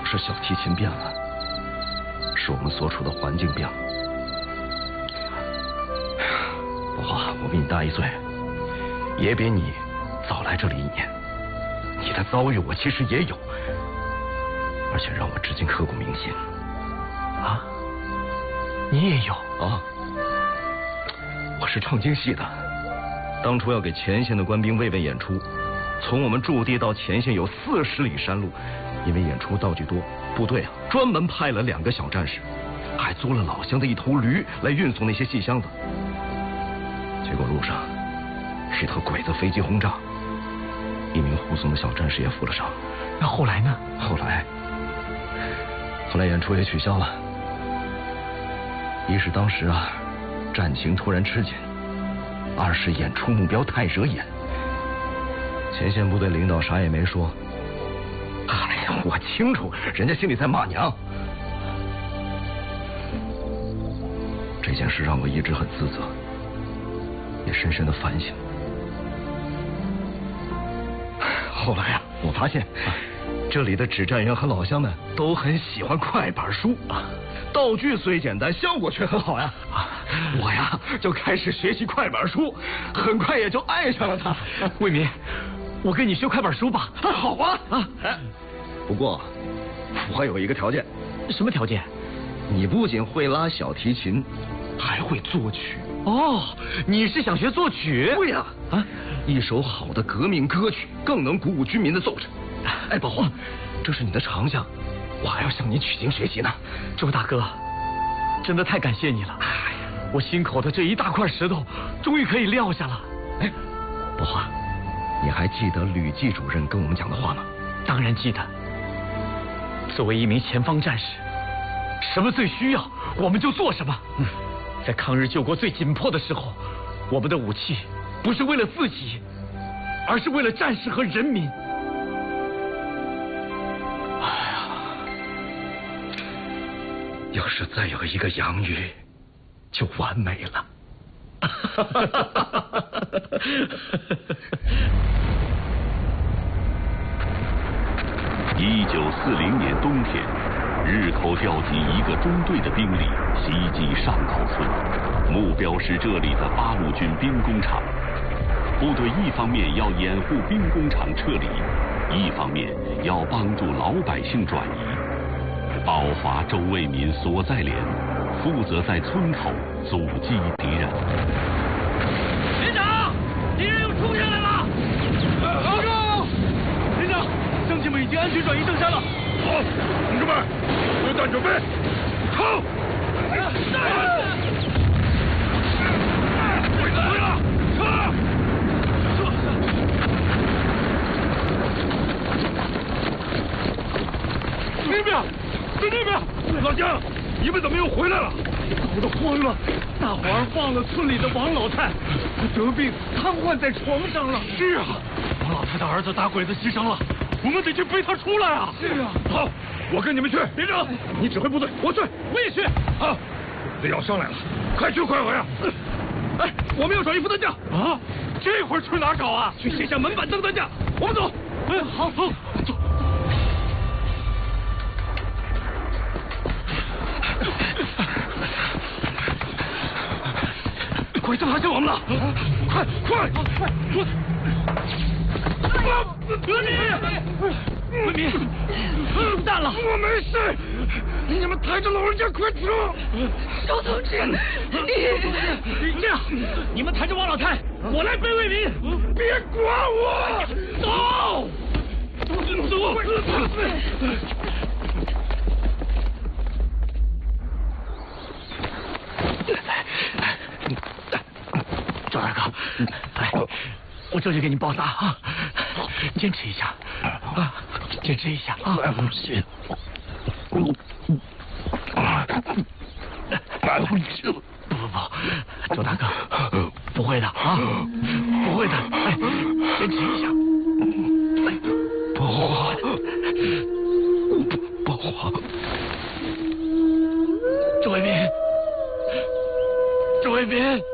是小提琴变了，是我们所处的环境变了。宝华，我比你大1岁，也比你早来这里1年，你的遭遇我其实也有，而且让我至今刻骨铭心。 啊？你也有啊？我是唱京戏的，当初要给前线的官兵慰问演出，从我们驻地到前线有40里山路，因为演出道具多，部队啊专门派了2个小战士，还租了老乡的1头驴来运送那些细箱子。结果路上一头鬼子飞机轰炸，1名护送的小战士也负了伤。 那后来呢？ 后来演出也取消了。一是当时啊战情突然吃紧，2是演出目标太惹眼。前线部队领导啥也没说。哎呀，我清楚人家心里在骂娘。这件事让我一直很自责，也深深的反省。后来啊，我发现这里的指战员和老乡们都很喜欢快板书，道具虽简单，效果却很好呀。我呀就开始学习快板书，很快也就爱上了它。 卫民，我跟你学快板书吧。 好啊。不过我有一个条件。 什么条件？ 你不仅会拉小提琴，还会作曲。 哦，你是想学作曲？ 对呀。一首好的革命歌曲更能鼓舞军民的斗志。哎，宝华，这是你的长项，我还要向你取经学习呢。 周大哥，真的太感谢你了。哎呀，我心口的这一大块石头终于可以撂下了。 哎，宝华，你还记得吕季主任跟我们讲的话吗？ 当然记得。作为一名前方战士，什么最需要我们就做什么。在抗日救国最紧迫的时候，我们的武器不是为了自己，而是为了战士和人民。 要是再有一个杨宇，就完美了。 1940年冬天，日寇调集1个中队的兵力袭击上口村，目标是这里的八路军兵工厂。部队一方面要掩护兵工厂撤离，一方面要帮助老百姓转移。宝华、周卫民所在连负责在村口阻击敌人。 连长，敌人又冲上来了！报告，连长，乡亲们已经安全转移正山了。 好，同志们，作战准备，冲！鬼子回了，撤！那边，在那边，老乡，你们怎么又回来了？ 搞得慌了，大伙儿忘了村里的王老太，得病瘫痪在床上了。 是啊， 王老太的儿子打鬼子牺牲了，我们得去背他出来啊！ 是啊，好，我跟你们去。连长，你指挥部队，我去， 我也去。 好，鬼子要上来了，快去快回啊！哎，我们要找一副担架啊！这会儿去哪儿找啊？ 去卸下门板当担架。我们走。 好，走。 鬼子发现我们了！快！ 文明，蛋了！ 我没事，你们抬着老人家快走！ 周同志， 这样，你们抬着王老太，我来背卫民。 别管我， 走！赵大哥，来，我这就给你包扎啊！坚持一下啊，坚持一下啊！ 不行， 不，周大哥，不会的啊，不会的，哎，坚持一下。 宝华，宝华， 周卫民，周卫民。